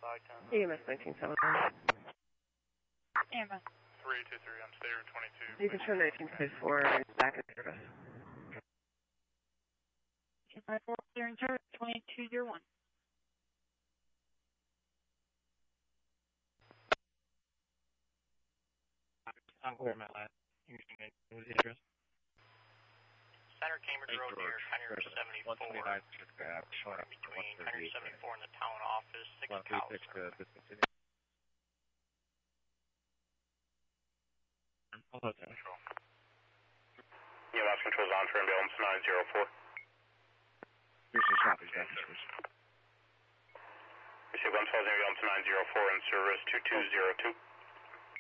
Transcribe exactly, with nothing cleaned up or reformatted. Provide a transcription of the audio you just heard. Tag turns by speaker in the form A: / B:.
A: E M S nineteen seven.
B: E M S.
C: three two three, I'm Stater twenty-two.
A: You can show nineteen fifty-four back in service.
B: two five four, clearing turret, twenty-two zero one.
D: I'm clear, Matt Last. What was the address?
E: Center Cambridge Road near Pioneer seventy-four.
D: one twenty-nine, showing up
E: between Pioneer seventy-four and the town office, six cows.
D: to discontinue. Hold on, Control.
C: Yeah, last control's on for ambulance nine zero four.
D: Here's your copy, Jack.
C: Receive one twelve ambulance nine zero four in service two two zero two.